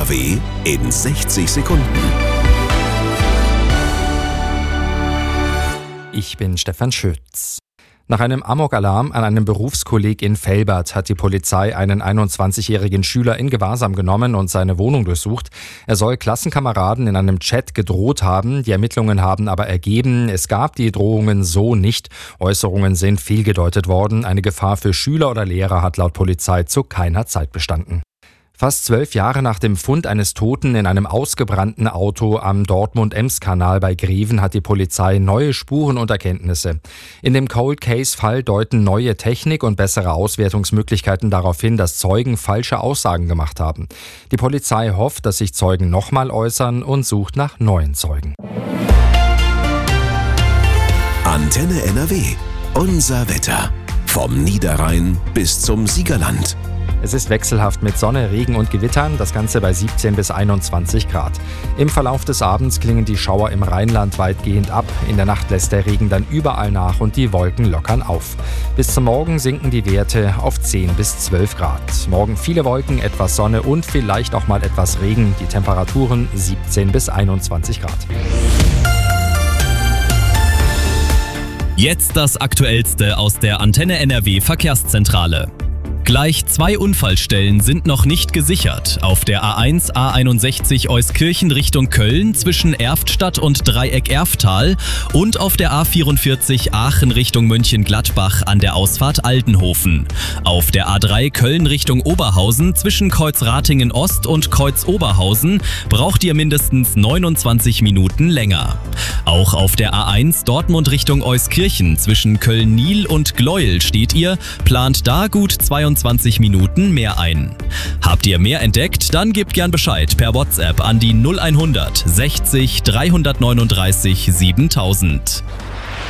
NRW in 60 Sekunden. Ich bin Stefan Schütz. Nach einem Amokalarm an einem Berufskolleg in Velbert hat die Polizei einen 21-jährigen Schüler in Gewahrsam genommen und seine Wohnung durchsucht. Er soll Klassenkameraden in einem Chat gedroht haben. Die Ermittlungen haben aber ergeben, es gab die Drohungen so nicht. Äußerungen sind fehlgedeutet worden. Eine Gefahr für Schüler oder Lehrer hat laut Polizei zu keiner Zeit bestanden. Fast 12 Jahre nach dem Fund eines Toten in einem ausgebrannten Auto am Dortmund-Ems-Kanal bei Greven hat die Polizei neue Spuren und Erkenntnisse. In dem Cold-Case-Fall deuten neue Technik und bessere Auswertungsmöglichkeiten darauf hin, dass Zeugen falsche Aussagen gemacht haben. Die Polizei hofft, dass sich Zeugen nochmal äußern und sucht nach neuen Zeugen. Antenne NRW. Unser Wetter. Vom Niederrhein bis zum Siegerland. Es ist wechselhaft mit Sonne, Regen und Gewittern, das Ganze bei 17 bis 21 Grad. Im Verlauf des Abends klingen die Schauer im Rheinland weitgehend ab. In der Nacht lässt der Regen dann überall nach und die Wolken lockern auf. Bis zum Morgen sinken die Werte auf 10 bis 12 Grad. Morgen viele Wolken, etwas Sonne und vielleicht auch mal etwas Regen. Die Temperaturen 17 bis 21 Grad. Jetzt das Aktuellste aus der Antenne NRW Verkehrszentrale. Gleich 2 Unfallstellen sind noch nicht gesichert. Auf der A1 A61 Euskirchen Richtung Köln zwischen Erftstadt und Dreieck Erftal und auf der A44 Aachen Richtung Mönchengladbach an der Ausfahrt Aldenhofen. Auf der A3 Köln Richtung Oberhausen zwischen Kreuz Ratingen Ost und Kreuz Oberhausen braucht ihr mindestens 29 Minuten länger. Auch auf der A1 Dortmund Richtung Euskirchen zwischen Köln-Niel und Gleuel steht ihr, plant da gut 22 Minuten mehr ein. Habt ihr mehr entdeckt? Dann gebt gern Bescheid per WhatsApp an die 0100 60 339 7000.